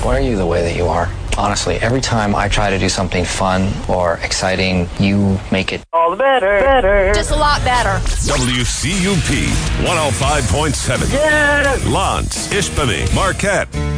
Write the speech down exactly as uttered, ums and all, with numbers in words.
Why are you the way that you are? Honestly, every time I try to do something fun or exciting, you make it all the better. better. Just a lot better. W C U P one oh five point seven. Yeah. Lance, Ishpeming, Marquette.